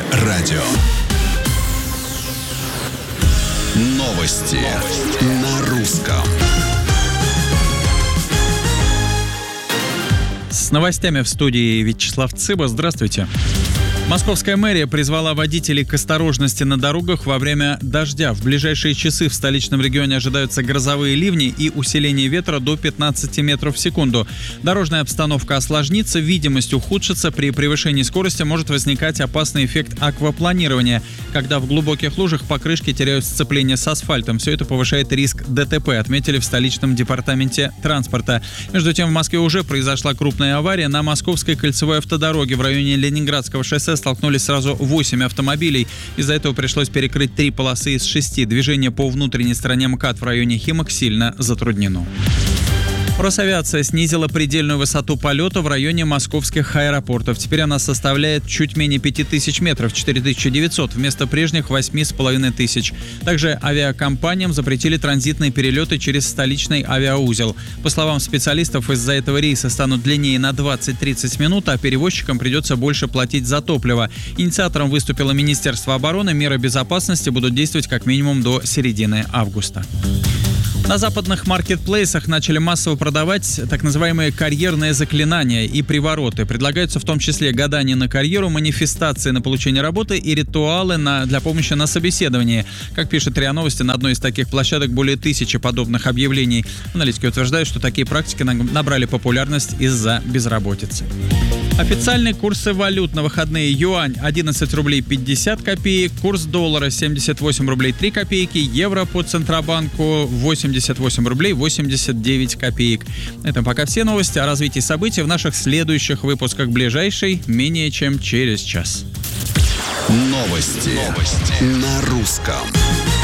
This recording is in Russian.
радио. Новости на русском. С новостями в студии Вячеслав Цыба. Здравствуйте. Московская мэрия призвала водителей к осторожности на дорогах во время дождя. В ближайшие часы в столичном регионе ожидаются грозовые ливни и усиление ветра до 15 метров в секунду. Дорожная обстановка осложнится, видимость ухудшится. При превышении скорости может возникать опасный эффект аквапланирования, когда в глубоких лужах покрышки теряют сцепление с асфальтом. Все это повышает риск ДТП, отметили в столичном департаменте транспорта. Между тем, в Москве уже произошла крупная авария. На Московской кольцевой автодороге в районе Ленинградского шоссе столкнулись сразу 8 автомобилей. Из-за этого пришлось перекрыть 3 полосы из 6. Движение по внутренней стороне МКАД в районе Химок сильно затруднено. Росавиация снизила предельную высоту полета в районе московских аэропортов. Теперь она составляет чуть менее 5000 метров, 4900, вместо прежних 8500. Также авиакомпаниям запретили транзитные перелеты через столичный авиаузел. По словам специалистов, из-за этого рейсы станут длиннее на 20-30 минут, а перевозчикам придется больше платить за топливо. Инициатором выступило Министерство обороны. Меры безопасности будут действовать как минимум до середины августа. На западных маркетплейсах начали массово продавать так называемые карьерные заклинания и привороты. Предлагаются в том числе гадания на карьеру, манифестации на получение работы и ритуалы для помощи на собеседовании. Как пишет РИА Новости, на одной из таких площадок более 1000 подобных объявлений. Аналитики утверждают, что такие практики набрали популярность из-за безработицы. Официальные курсы валют на выходные: юань 11 рублей 50 копеек, курс доллара 78 рублей 3 копейки, евро по Центробанку 88 рублей 89 копеек. Это пока все новости. О развитии событий в наших следующих выпусках, ближайший менее чем через час. Новости на русском.